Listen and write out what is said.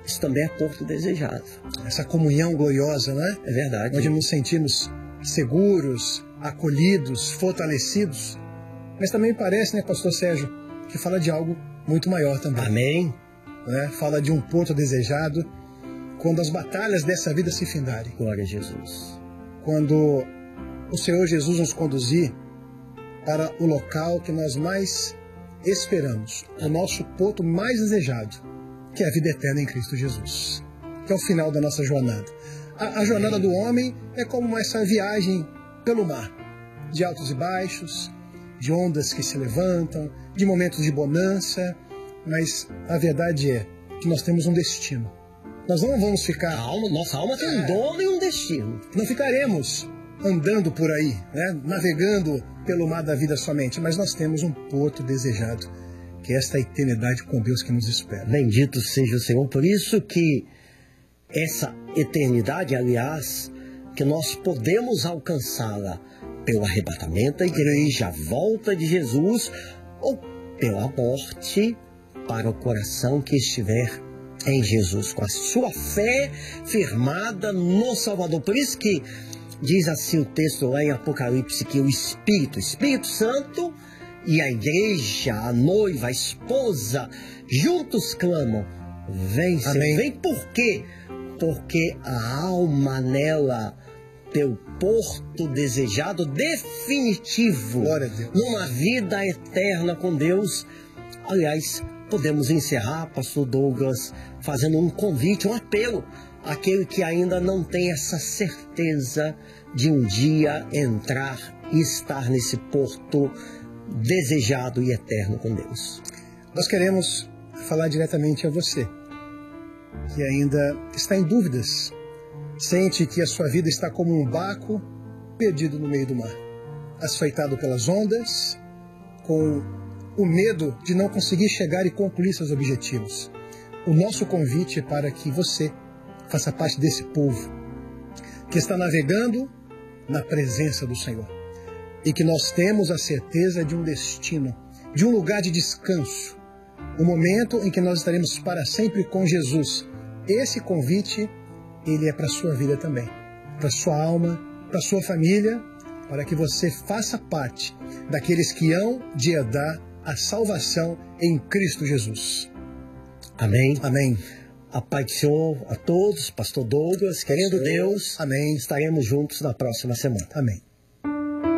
isso também é porto desejado. Essa comunhão gloriosa, né? É verdade. Onde nos sentimos seguros, acolhidos, fortalecidos. Mas também parece, né, pastor Sérgio, que fala de algo muito maior também. Amém. Né? Fala de um porto desejado quando as batalhas dessa vida se findarem. Glória a Jesus. Quando o Senhor Jesus nos conduzir para o local que nós mais esperamos, o nosso porto mais desejado, que é a vida eterna em Cristo Jesus, que é o final da nossa jornada. A jornada do homem é como essa viagem pelo mar, de altos e baixos, de ondas que se levantam, de momentos de bonança, mas a verdade é que nós temos um destino. Nós não vamos ficar... Nossa alma tem um dono e um destino. Não ficaremos andando por aí, né, navegando pelo mar da vida somente, mas nós temos um porto desejado, que é esta eternidade com Deus que nos espera. Bendito seja o Senhor. Por isso que essa eternidade, aliás, que nós podemos alcançá-la pelo arrebatamento da igreja, a volta de Jesus, ou pela morte para o coração que estiver em Jesus, com a sua fé firmada no Salvador. Por isso que diz assim o texto lá em Apocalipse, que o Espírito Santo e a igreja, a noiva, a esposa, juntos clamam: vem, Senhor, Amém. vem. Por quê? Porque a alma nela, teu porto desejado definitivo, Glória a Deus, numa vida eterna com Deus. Aliás, podemos encerrar, pastor Douglas, fazendo um convite, um apelo àquele que ainda não tem essa certeza de um dia entrar e estar nesse porto desejado e eterno com Deus. Nós queremos falar diretamente a você, que ainda está em dúvidas, sente que a sua vida está como um barco perdido no meio do mar, açoitado pelas ondas, com o medo de não conseguir chegar e concluir seus objetivos. O nosso convite é para que você faça parte desse povo que está navegando na presença do Senhor e que nós temos a certeza de um destino, de um lugar de descanso, o momento em que nós estaremos para sempre com Jesus. Esse convite, ele é para a sua vida também, para a sua alma, para a sua família, para que você faça parte daqueles que hão de herdar a salvação em Cristo Jesus. Amém. Amém. A paz do Senhor a todos, pastor Douglas, querendo Deus, amém, estaremos juntos na próxima semana. Amém.